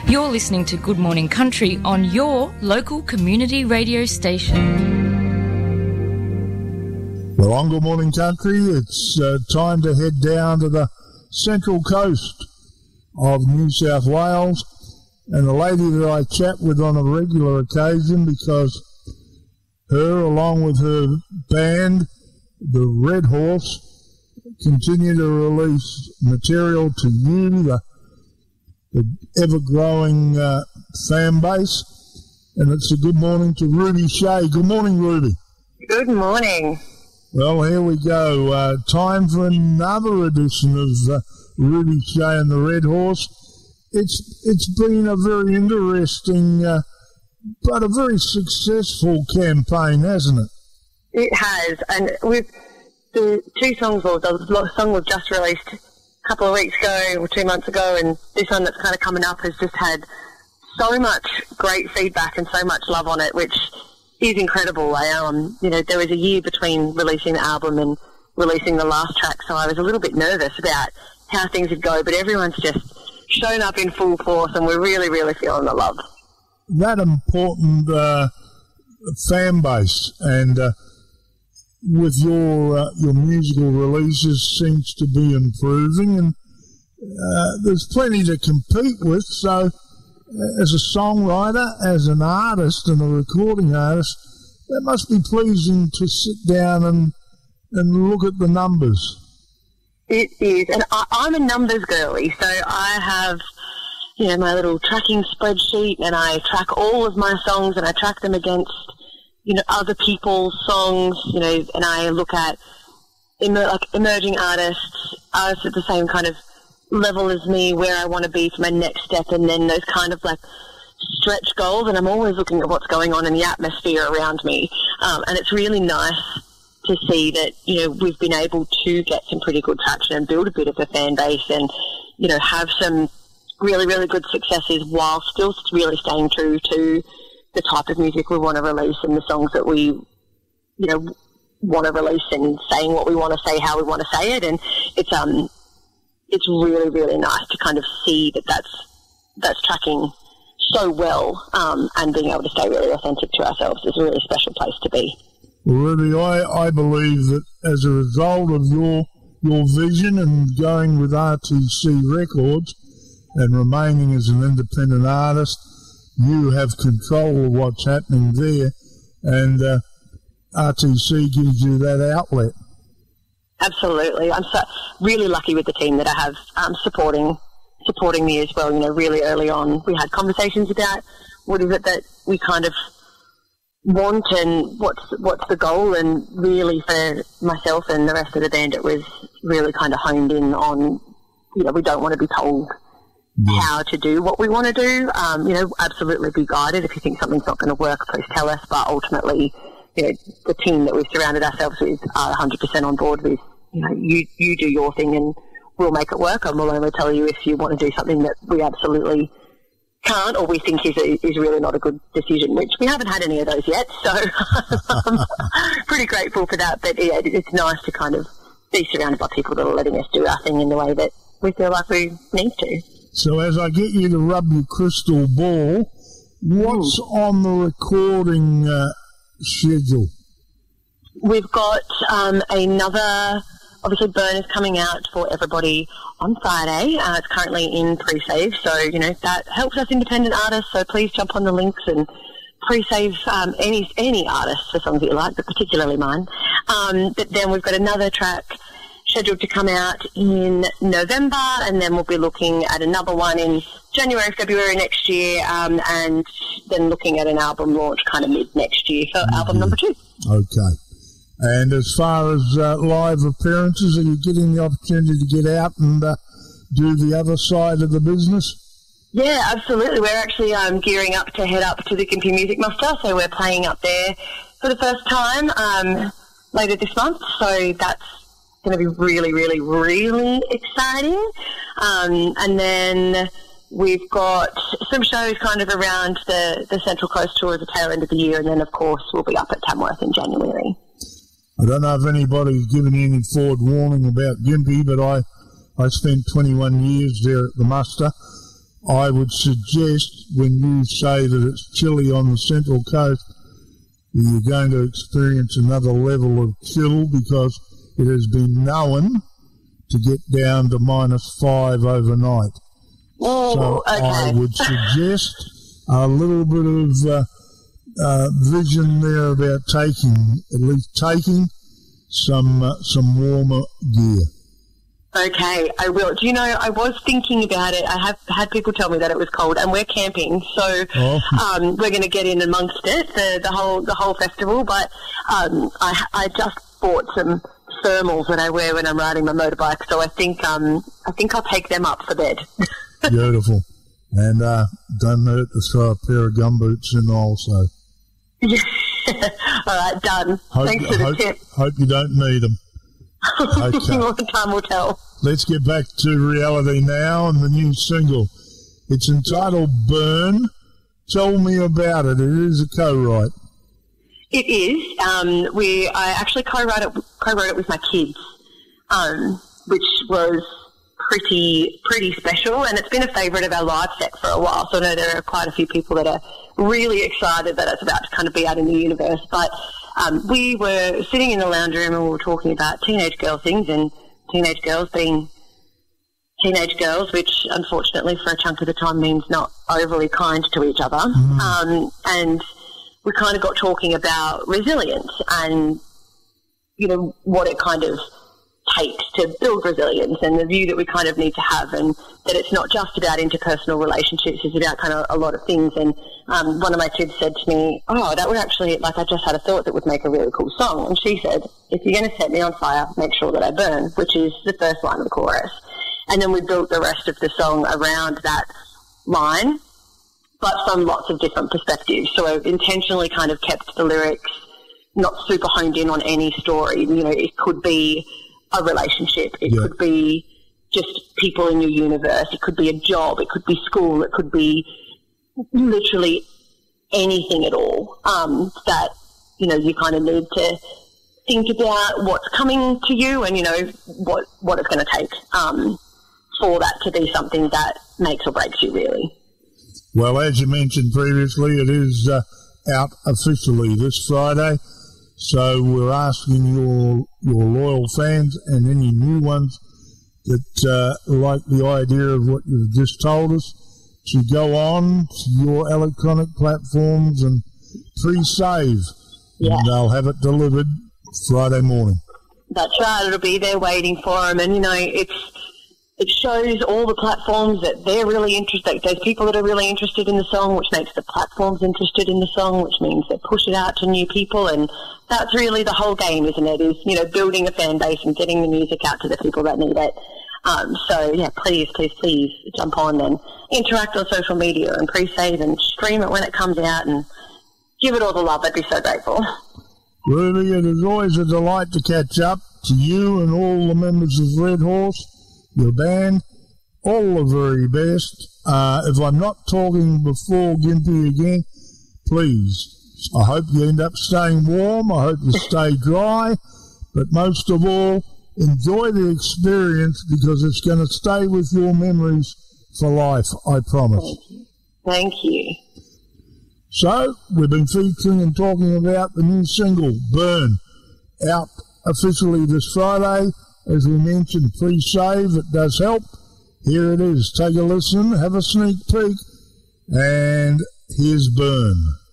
You're listening to Good Morning Country on your local community radio station. Well, on Good Morning Country, it's time to head down to the central coast of New South Wales. And the lady that I chat with on a regular occasion, because her, along with her band, the Red Horse, continue to release material to you, the ever-growing fan base. And it's a good morning to Ruby Shea. Good morning, Ruby. Good morning. Well, here we go. Time for another edition of Ruby Shea and the Red Horse. It's been a very interesting but a very successful campaign, hasn't it? It has. And with the two songs, or the song we've just released a couple of weeks ago or 2 months ago, and this one that's kind of coming up has just had so much great feedback and so much love on it, which is incredible. There was a year between releasing the album and releasing the last track, so I was a little bit nervous about how things would go, but everyone's just shown up in full force, and we're really, really feeling the love. That important fan base, and with your musical releases seems to be improving, and there's plenty to compete with. So as a songwriter, as an artist and a recording artist, that must be pleasing to sit down and look at the numbers. It is, and I'm a numbers girly, so I have, my little tracking spreadsheet, and I track all of my songs, and I track them against, other people's songs, and I look at emerging artists at the same kind of level as me, where I want to be for my next step, and then those kind of stretch goals, and I'm always looking at what's going on in the atmosphere around me, and it's really nice to see that, we've been able to get some pretty good traction and build a bit of a fan base and, have some really, really good successes while still really staying true to the type of music we want to release and the songs that we, want to release, and saying what we want to say, how we want to say it. And it's really, really nice to kind of see that that's tracking so well, and being able to stay really authentic to ourselves is a really special place to be. Well, Ruby, I believe that as a result of your vision and going with RTC Records and remaining as an independent artist, you have control of what's happening there, and RTC gives you that outlet. Absolutely. I'm really lucky with the team that I have supporting me as well. Really early on, we had conversations about what is it that we kind of want and what's the goal, and really for myself and the rest of the band, it was really kind of honed in on, we don't want to be told how to do what we want to do. Absolutely be guided. If you think something's not going to work, please tell us. But ultimately, the team that we've surrounded ourselves with are 100% on board with, you do your thing and we'll make it work, and we'll only tell you if you want to do something that we absolutely can't or we think is really not a good decision, which we haven't had any of those yet. So I'm pretty grateful for that. But yeah, it's nice to kind of be surrounded by people that are letting us do our thing in the way that we feel like we need to. So as I get you to rub your crystal ball, what's on the recording schedule? We've got another, obviously Burn is coming out for everybody on Friday. It's currently in pre-save, so, that helps us independent artists, so please jump on the links and pre-save any artists for songs that you like, but particularly mine. But then we've got another track scheduled to come out in November, and then we'll be looking at another one in January, February next year, and then looking at an album launch kind of mid next year for album number 2. Okay. And as far as live appearances, are you getting the opportunity to get out and do the other side of the business? Yeah, absolutely. We're actually gearing up to head up to the Gympie Music Muster, so we're playing up there for the first time later this month, so that's going to be really, really, really exciting. And then we've got some shows kind of around the Central Coast tour at the tail end of the year, and then, of course, we'll be up at Tamworth in January. I don't know if anybody's given you any forward warning about Gympie, but I spent 21 years there at the muster. I would suggest when you say that it's chilly on the Central Coast, you're going to experience another level of chill because it has been known to get down to -5 overnight. Oh, so okay. I would suggest a little bit of vision there about at least taking some warmer gear. Okay, I will. Do you know, I was thinking about it. I have had people tell me that it was cold, and we're camping, so we're going to get in amongst it, the whole festival. But I just bought some thermals that I wear when I'm riding my motorbike, so I think I'll take them up for bed. Beautiful, and don't hurt to throw a pair of gumboots in also. All right, done. Thanks for the tip. Hope you don't need them. Okay. Well, time will tell. Let's get back to reality now and the new single. It's entitled Burn. Tell me about it. It is a co-write. It is. I actually co-wrote it with my kids, which was pretty special, and it's been a favourite of our live set for a while. So I know there are quite a few people that are really excited that it's about to kind of be out in the universe. But we were sitting in the lounge room and we were talking about teenage girl things and teenage girls being teenage girls, which unfortunately for a chunk of the time means not overly kind to each other. And we kind of got talking about resilience and, you know, what it kind of takes to build resilience and the view that we kind of need to have, and that it's not just about interpersonal relationships, it's about kind of a lot of things. And one of my kids said to me, that would actually, like, I just had a thought that would make a really cool song. And she said, if you're going to set me on fire, make sure that I burn, which is the first line of the chorus. And then we built the rest of the song around that line, but from lots of different perspectives. So I intentionally kind of kept the lyrics not super honed in on any story. You know, it could be a relationship. It could be just people in your universe. It could be a job. It could be school. It could be literally anything at all that, you know, you kind of need to think about what's coming to you and, you know, what it's going to take for that to be something that makes or breaks you, really. Well, as you mentioned previously, it is out officially this Friday. So we're asking your loyal fans and any new ones that like the idea of what you've just told us to go on to your electronic platforms and pre-save. Yeah. And they'll have it delivered Friday morning. That's right. It'll be there waiting for them. And, you know, it shows all the platforms that they're really interested. There's people that are really interested in the song, which makes the platforms interested in the song, which means they push it out to new people. And that's really the whole game, isn't it? Is, you know, building a fan base and getting the music out to the people that need it. So, yeah, please jump on and interact on social media and pre-save and stream it when it comes out and give it all the love. I'd be so grateful. Ruby, it is always a delight to catch up to you and all the members of Red Horse, your band, all the very best. If I'm not talking before Gympie again, please, I hope you end up staying warm. I hope you stay dry. But most of all, enjoy the experience because it's going to stay with your memories for life, I promise. Thank you. So, we've been featuring and talking about the new single, Burn, out officially this Friday. As we mentioned, pre-save, it does help. Here it is. Take a listen, have a sneak peek, and here's Burn.